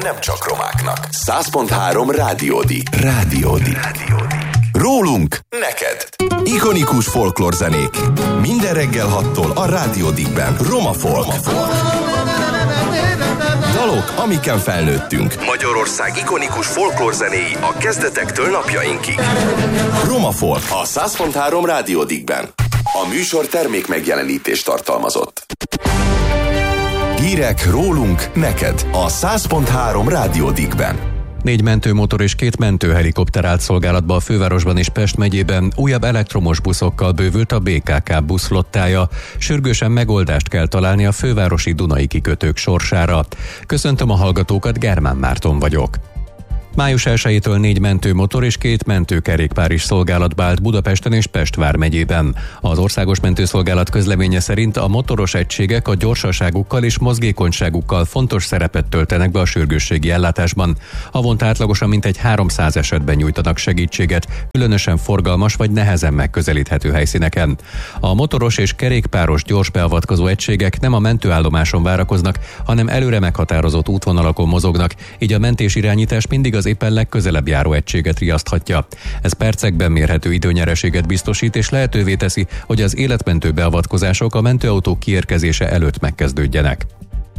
nem csak romáknak. 100.3 Rádiódi. Rólunk neked. Ikonikus folklórzenék. Minden reggel 6-tól a Rádiódikben. Roma Folk. Dalok, amiken felnőttünk. Magyarország ikonikus folklórzenéi a kezdetektől napjainkig. Roma Folk a 100.3 Rádiódikben. A műsor termék megjelenítést tartalmazott. Hírek rólunk neked a 100.3 Rádiódikben. 4 mentőmotor és 2 mentőhelikopter állt szolgálatba a fővárosban és Pest megyében, újabb elektromos buszokkal bővült a BKK buszflottája. Sürgősen megoldást kell találni a fővárosi Dunai kikötők sorsára. Köszöntöm a hallgatókat, Germán Márton vagyok. Május 1-től 4 mentőmotor és 2 mentőkerékpár is szolgálatba állt Budapesten és Pest vármegyében. Az Országos Mentőszolgálat közleménye szerint a motoros egységek a gyorsaságukkal és mozgékonyságukkal fontos szerepet töltenek be a sürgősségi ellátásban. Havonta átlagosan mintegy 300 esetben nyújtanak segítséget, különösen forgalmas vagy nehezen megközelíthető helyszíneken. A motoros és kerékpáros gyors beavatkozó egységek nem a mentőállomáson várakoznak, hanem előre meghatározott útvonalakon mozognak, így a mentésirányítás mindig az éppen legközelebb járó egységet riaszthatja. Ez percekben mérhető időnyereséget biztosít és lehetővé teszi, hogy az életmentő beavatkozások a mentőautók kiérkezése előtt megkezdődjenek.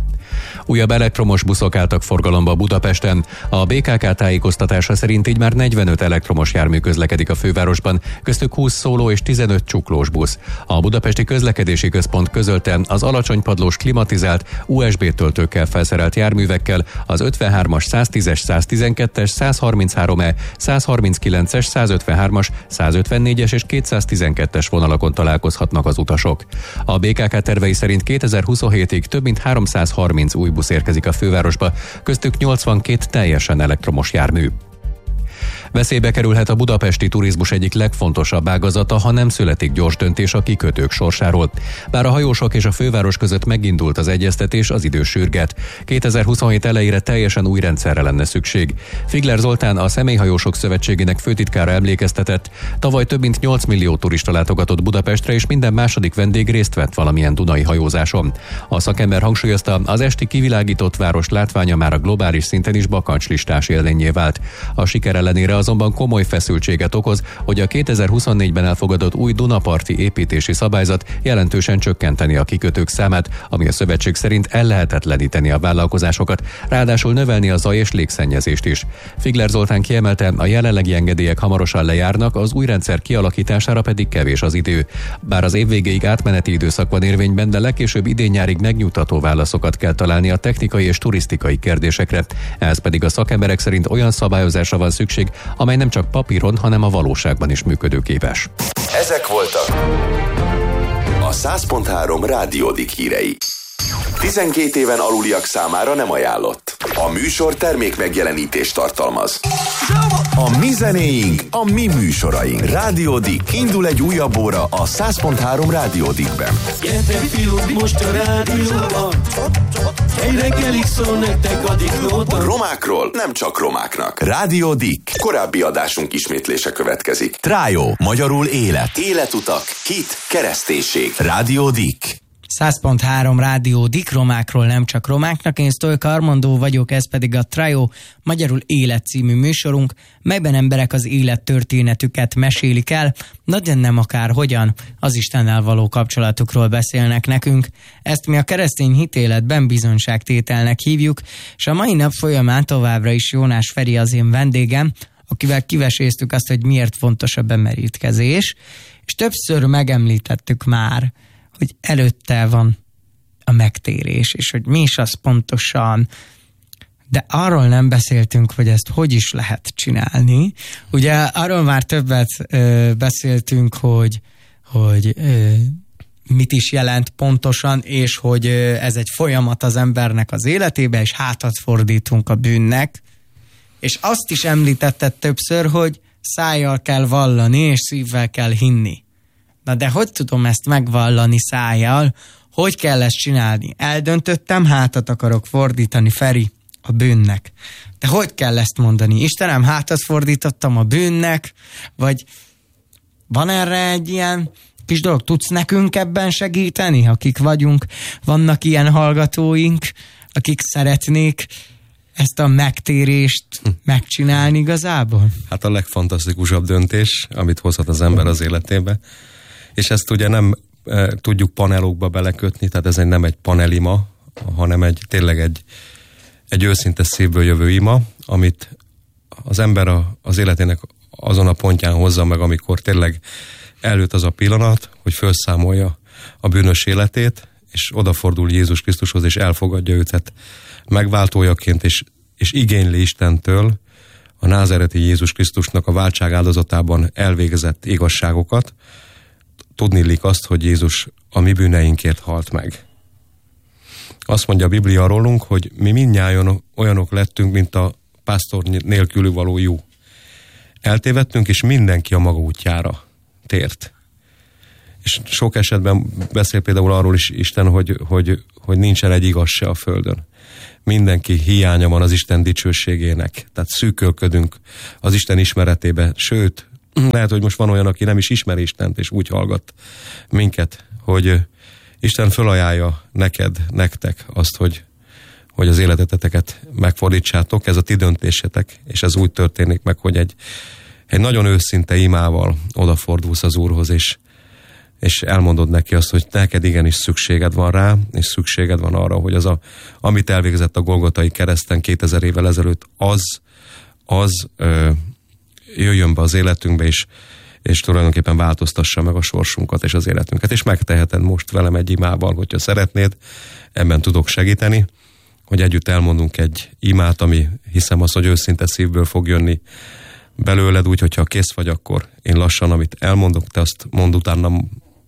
Újabb elektromos buszok álltak forgalomba Budapesten. A BKK tájékoztatása szerint így már 45 elektromos jármű közlekedik a fővárosban, köztük 20 szóló és 15 csuklós busz. A Budapesti Közlekedési Központ közölte, az alacsonypadlós klimatizált USB töltőkkel felszerelt járművekkel az 53-as, 110-es, 112-es, 133E, 139-es, 153-as, 154-es és 212-es vonalakon találkozhatnak az utasok. A BKK tervei szerint 2027-ig több mint 330 új busz érkezik a fővárosba, köztük 82 teljesen elektromos jármű. Veszélybe kerülhet a budapesti turizmus egyik legfontosabb ágazata, ha nem születik gyors döntés a kikötők sorsáról. Bár a hajósok és a főváros között megindult az egyeztetés, az idő sürget. 2027 elejére teljesen új rendszerre lenne szükség. Figler Zoltán, a Személyhajósok Szövetségének főtitkára emlékeztetett, tavaly több mint 8 millió turista látogatott Budapestre, és minden második vendég részt vett valamilyen dunai hajózáson. A szakember hangsúlyozta, az esti kivilágított város látványa már a globális szinten is bakancslistás élményé vált. A siker ellenére azonban komoly feszültséget okoz, hogy a 2024-ben elfogadott új Dunaparti építési szabályzat jelentősen csökkenteni a kikötők számát, ami a szövetség szerint ellehetetleníteni a vállalkozásokat, ráadásul növelni a zaj és légszennyezést is. Figler Zoltán kiemelte, a jelenlegi engedélyek hamarosan lejárnak, az új rendszer kialakítására pedig kevés az idő. Bár az év végéig átmeneti időszak van érvényben, de legkésőbb idén-nyárig megnyugtató válaszokat kell találni a technikai és turisztikai kérdésekre. Ehhez pedig a szakemberek szerint olyan szabályozásra van szükség, amely nem csak papíron, hanem a valóságban is működőképes. Ezek voltak a 100.3 Rádiódik hírei. 12 éven aluliak számára nem ajánlott. A műsor termék megjelenítést tartalmaz. A mi zenéink, a mi műsoraink. Rádiódik. Indul egy újabb óra a 100.3 Rádiódikben. Gyertek fiúk, most a rádióban. Egy reggelig szól nektek a Diklóban. Romákról nem csak romáknak. Rádiódik. Korábbi adásunk ismétlése következik. Trájó, magyarul élet. Életutak, kit, kereszténység. Rádiódik. 100.3 Rádiódik, romákról nem csak romáknak. Én Sztolka Armandó vagyok, ez pedig a Trájó, magyarul élet című műsorunk, melyben emberek az élettörténetüket mesélik el, de nem akárhogyan, az Istennel való kapcsolatukról beszélnek nekünk. Ezt mi a keresztény hitéletben bizonyságtételnek hívjuk, és a mai nap folyamán továbbra is Jónás Feri az én vendégem, akivel kiveséztük azt, hogy miért fontos a bemerítkezés, és többször megemlítettük már, hogy előtte van a megtérés, és hogy mi is az pontosan, de arról nem beszéltünk, hogy ezt hogy is lehet csinálni. Ugye arról már többet beszéltünk, hogy mit is jelent pontosan, és hogy ez egy folyamat az embernek az életébe, és hátat fordítunk a bűnnek, és azt is említetted többször, hogy szájjal kell vallani, és szívvel kell hinni. Na de hogy tudom ezt megvallani szájjal? Hogy kell ezt csinálni? Eldöntöttem, hátat akarok fordítani, Feri, a bűnnek. De hogy kell ezt mondani? Istenem, hátat fordítottam a bűnnek? Vagy van erre egy ilyen kis dolog? Tudsz nekünk ebben segíteni, akik vagyunk? Vannak ilyen hallgatóink, akik szeretnék ezt a megtérést megcsinálni igazából? Hát a legfantasztikusabb döntés, amit hozhat az ember az életébe. És ezt ugye nem tudjuk panelokba belekötni, tehát ez nem egy panelima, hanem tényleg egy őszinte szívből jövő ima, amit az ember az életének azon a pontján hozza meg, amikor tényleg eljött az a pillanat, hogy felszámolja a bűnös életét, és odafordul Jézus Krisztushoz, és elfogadja őt megváltójaként, és igényli Istentől a názáreti Jézus Krisztusnak a váltság áldozatában elvégzett igazságokat. Tudniillik azt, hogy Jézus a mi bűneinkért halt meg. Azt mondja a Biblia rólunk, hogy mi mindnyájan olyanok lettünk, mint a pásztor nélkül való jó. Eltévedtünk, és mindenki a maga útjára tért. És sok esetben beszél például arról is Isten, hogy nincsen egy igaz se a földön. Mindenki hiánya van az Isten dicsőségének. Tehát szűkölködünk az Isten ismeretébe. Sőt, lehet, hogy most van olyan, aki nem is ismeri Istent, és úgy hallgat minket, hogy Isten fölajánlja nektek azt, hogy az életeteket megfordítsátok, ez a ti döntésetek, és ez úgy történik meg, hogy egy nagyon őszinte imával odafordulsz az Úrhoz, és elmondod neki azt, hogy neked igenis szükséged van rá, és szükséged van arra, hogy amit elvégzett a Golgotai kereszten 2000 évvel ezelőtt, az jöjjön be az életünkbe, és tulajdonképpen változtassa meg a sorsunkat és az életünket. És megteheted most velem egy imával, hogyha szeretnéd, ebben tudok segíteni, hogy együtt elmondunk egy imát, ami hiszem azt, hogy őszinte szívből fog jönni belőled, úgy, hogyha kész vagy, akkor én lassan, amit elmondok, te azt mondd utána,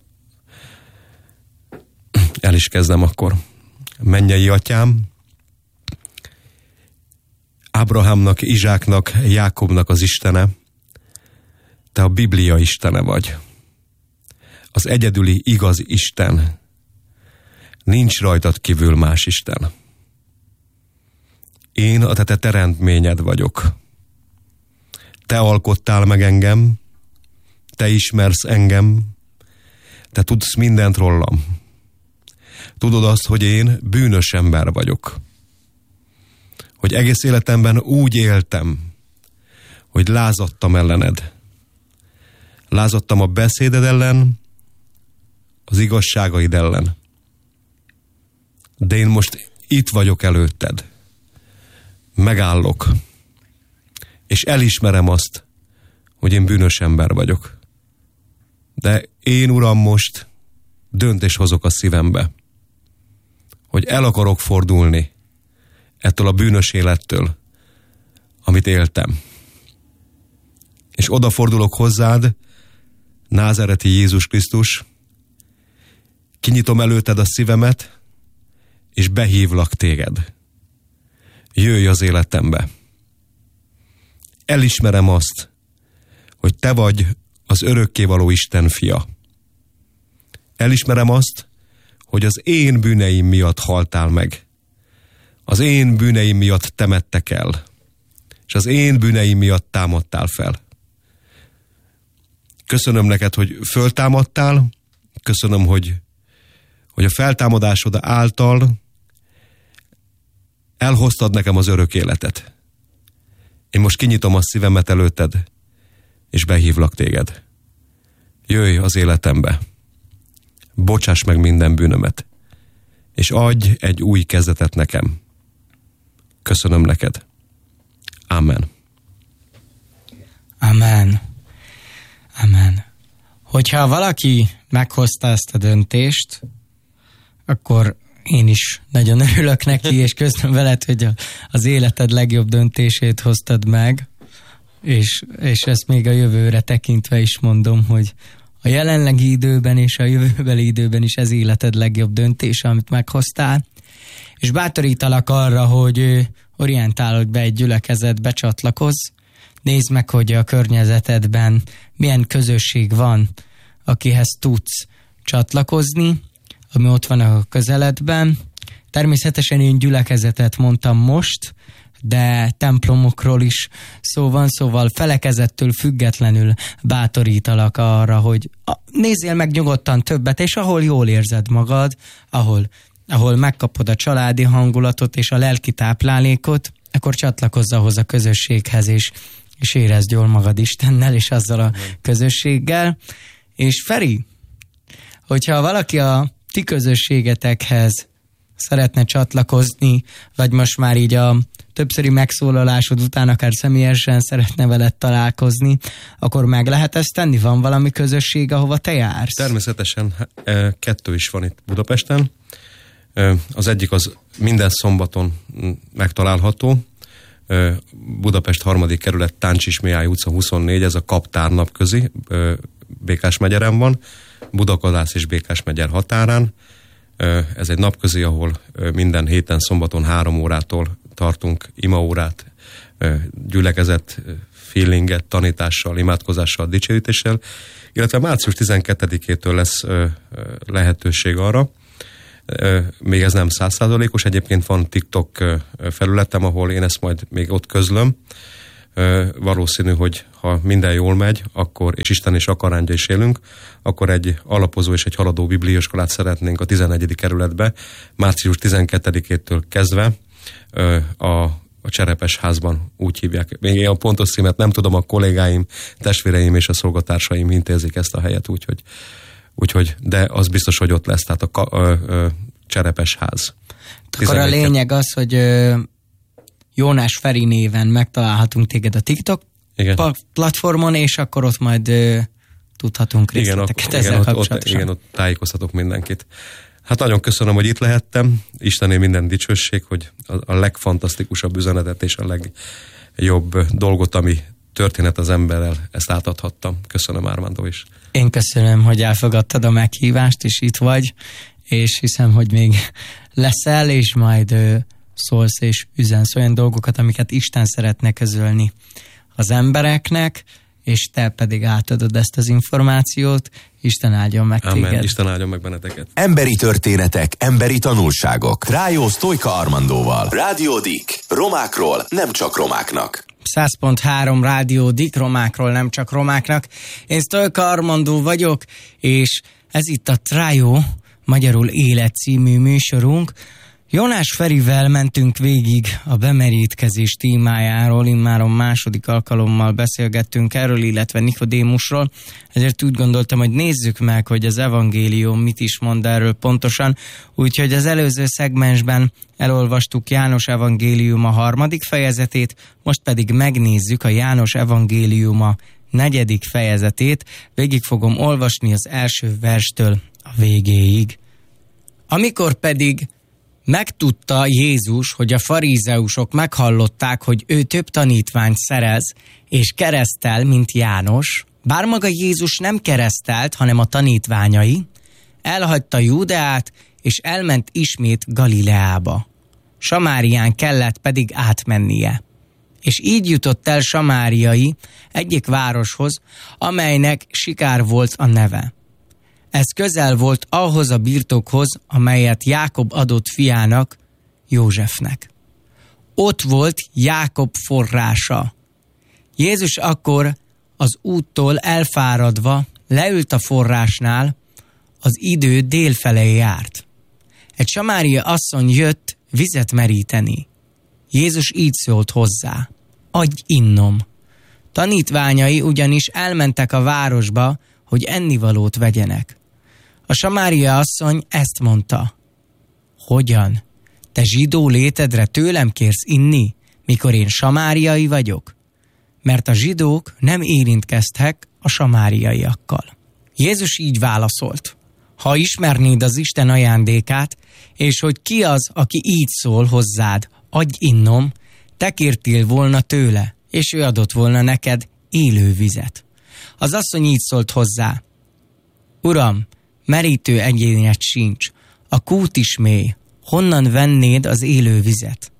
el is kezdem akkor. Mennyei Atyám, Ábrahámnak, Izsáknak, Jákobnak az Istene, te a Biblia Istene vagy. Az egyedüli igaz Isten. Nincs rajtad kívül más Isten. Én a te teremtményed vagyok. Te alkottál meg engem, te ismersz engem, te tudsz mindent rólam. Tudod azt, hogy én bűnös ember vagyok. Hogy egész életemben úgy éltem, hogy lázadtam ellened. Lázadtam a beszéded ellen, az igazságaid ellen. De én most itt vagyok előtted. Megállok. És elismerem azt, hogy én bűnös ember vagyok. De én, Uram, most döntést hozok a szívembe, hogy el akarok fordulni ettől a bűnös élettől, amit éltem. És odafordulok hozzád, názáreti Jézus Krisztus, kinyitom előtted a szívemet, és behívlak téged. Jöjj az életembe. Elismerem azt, hogy te vagy az örökkévaló Isten fia. Elismerem azt, hogy az én bűneim miatt haltál meg. Az én bűneim miatt temettek el. És az én bűneim miatt támadtál fel. Köszönöm neked, hogy föltámadtál. Köszönöm, hogy a feltámadásod által elhoztad nekem az örök életet. Én most kinyitom a szívemet előtted, és behívlak téged. Jöjj az életembe. Bocsáss meg minden bűnömet, és adj egy új kezdetet nekem. Köszönöm neked. Amen. Amen. Amen. Hogyha valaki meghozta ezt a döntést, akkor én is nagyon örülök neki, és közben veled, hogy az életed legjobb döntését hoztad meg, és ezt még a jövőre tekintve is mondom, hogy a jelenlegi időben és a jövőbeli időben is ez életed legjobb döntése, amit meghoztál, és bátorítalak arra, hogy orientálod be egy gyülekezetbe, csatlakozz, nézd meg, hogy a környezetedben milyen közösség van, akihez tudsz csatlakozni, ami ott van a közeledben. Természetesen én gyülekezetet mondtam most, de templomokról is szó van, szóval felekezettől függetlenül bátorítalak arra, hogy nézzél meg nyugodtan többet, és ahol jól érzed magad, ahol megkapod a családi hangulatot és a lelki táplálékot, akkor csatlakozz ahhoz a közösséghez, és érezd jól magad Istennel, és azzal a közösséggel. És Feri, hogyha valaki a ti közösségetekhez szeretne csatlakozni, vagy most már így a többszöri megszólalásod után akár személyesen szeretne veled találkozni, akkor meg lehet ezt tenni? Van valami közösség, ahova te jársz? Természetesen 2 is van itt Budapesten. Az egyik az minden szombaton megtalálható. Budapest 3. kerület Táncsismiály utca 24, ez a Kaptár napközi, Békásmegyeren van, Budakadász és Békásmegyer határán. Ez egy napközi, ahol minden héten szombaton 3 órától tartunk imaórát, gyülekezet, feelinget, tanítással, imádkozással, dicsérítéssel, illetve március 12-től lesz lehetőség arra, még ez nem 100%-os, egyébként van TikTok felületem, ahol én ezt majd még ott közlöm. Valószínű, hogy ha minden jól megy, akkor, és Isten is akarányba is élünk, akkor egy alapozó és egy haladó bibliaiskolát szeretnénk a 11. kerületbe, március 12-től kezdve a Cserepesházban, úgy hívják. Még én a pontos címet nem tudom, a kollégáim, testvéreim és a szolgatársaim intézik ezt a helyet, úgyhogy de az biztos, hogy ott lesz, tehát a Cserepesház. Akkor a lényeg az, hogy Jónás Feri néven megtalálhatunk téged a TikTok platformon, és akkor ott majd tudhatunk részleteket ezzel kapcsolatosan. Ott tájékoztatok mindenkit. Hát nagyon köszönöm, hogy itt lehettem. Istené minden dicsőség, hogy a legfantasztikusabb üzenetet és a legjobb dolgot, ami történet az emberrel, ezt átadhattam. Köszönöm, Armando is. Én köszönöm, hogy elfogadtad a meghívást, és itt vagy, és hiszem, hogy még leszel, és majd szólsz és üzensz olyan dolgokat, amiket Isten szeretne közölni az embereknek, és te pedig átadod ezt az információt. Isten áldjon meg téged. Amen. Isten áldjon meg benneteket. Emberi történetek, emberi tanulságok. Trájó Sztojka Armandóval. Rádió Dik. Romákról, nem csak romáknak. 100.3 Rádió Dik, romákról, nem csak romáknak. Én Sztojka Armandó vagyok, és ez itt a Trájó, magyarul Élet című műsorunk. Jónás Ferivel mentünk végig a bemerítkezés témájáról, immáron második alkalommal beszélgettünk erről, illetve Nikodémusról, ezért úgy gondoltam, hogy nézzük meg, hogy az evangélium mit is mond erről pontosan, úgyhogy az előző szegmensben elolvastuk János evangéliuma 3. fejezetét, most pedig megnézzük a János evangéliuma 4. fejezetét, végig fogom olvasni az első verstől a végéig. Amikor pedig megtudta Jézus, hogy a farizeusok meghallották, hogy ő több tanítványt szerez és keresztel, mint János, bár maga Jézus nem keresztelt, hanem a tanítványai, elhagyta Júdeát, és elment ismét Galileába. Samárián kellett pedig átmennie. És így jutott el samáriai egyik városhoz, amelynek Sikár volt a neve. Ez közel volt ahhoz a birtokhoz, amelyet Jákob adott fiának, Józsefnek. Ott volt Jákob forrása. Jézus akkor az úttól elfáradva leült a forrásnál, az idő délfelé járt. Egy samária asszony jött vizet meríteni. Jézus így szólt hozzá: adj innom. Tanítványai ugyanis elmentek a városba, hogy ennivalót vegyenek. A samária asszony ezt mondta: hogyan? Te zsidó létedre tőlem kérsz inni, mikor én samáriai vagyok? Mert a zsidók nem érintkeztek a samáriaiakkal. Jézus így válaszolt: ha ismernéd az Isten ajándékát, és hogy ki az, aki így szól hozzád, adj innom, te kértél volna tőle, és ő adott volna neked élő vizet. Az asszony így szólt hozzá: Uram, merítő egyénet sincs, a kút is mély, honnan vennéd az élő vizet?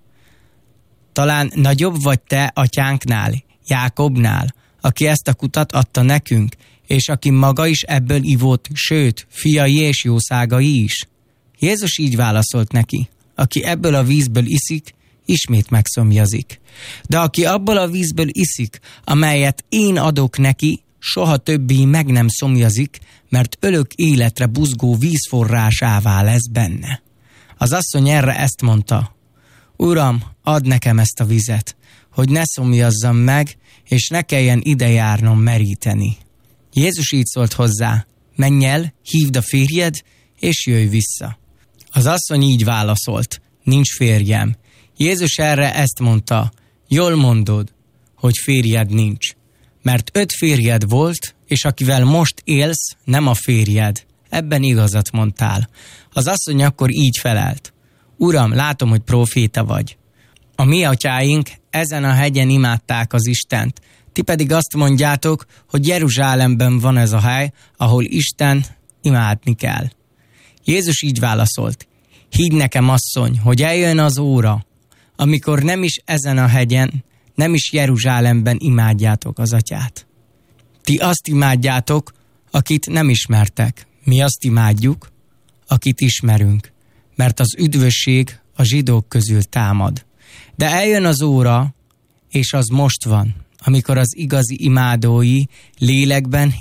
Talán nagyobb vagy te atyánknál, Jákobnál, aki ezt a kutat adta nekünk, és aki maga is ebből ivott, sőt, fiai és jószágai is. Jézus így válaszolt neki: aki ebből a vízből iszik, ismét megszomjazik. De aki abból a vízből iszik, amelyet én adok neki, soha többé meg nem szomjazik, mert örök életre buzgó vízforrásává lesz benne. Az asszony erre ezt mondta: Uram, add nekem ezt a vizet, hogy ne szomjazzam meg, és ne kelljen ide járnom meríteni. Jézus így szólt hozzá, menj el, hívd a férjed, és jöjj vissza. Az asszony így válaszolt, nincs férjem. Jézus erre ezt mondta, jól mondod, hogy férjed nincs, mert 5 férjed volt, és akivel most élsz, nem a férjed. Ebben igazat mondtál. Az asszony akkor így felelt, Uram, látom, hogy próféta vagy. A mi atyáink ezen a hegyen imádták az Istent, ti pedig azt mondjátok, hogy Jeruzsálemben van ez a hely, ahol Isten imádni kell. Jézus így válaszolt, higgy nekem, asszony, hogy eljön az óra, amikor nem is ezen a hegyen, nem is Jeruzsálemben imádjátok az atyát. Ti azt imádjátok, akit nem ismertek. Mi azt imádjuk, akit ismerünk, mert az üdvösség a zsidók közül támad. De eljön az óra, és az most van, amikor az igazi imádói lélekben